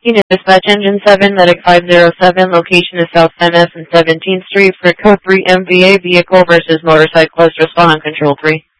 Unit Dispatch Engine 7, Medic 507, location is South 10th and 17th Street for Code 3 MVA vehicle versus motorcyclist, respond on Control 3.